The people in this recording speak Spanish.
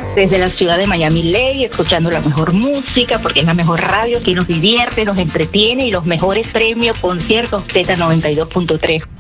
Desde la ciudad de Miami Lake, escuchando la mejor música, porque es la mejor radio que nos divierte, nos entretiene y los mejores premios, conciertos Z92.3.